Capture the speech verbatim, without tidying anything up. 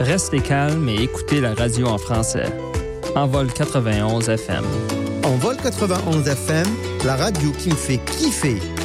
Restez calme et écoutez la radio en français. Envol quatre-vingt-onze F M. Envol quatre-vingt-onze F M, la radio qui me fait kiffer.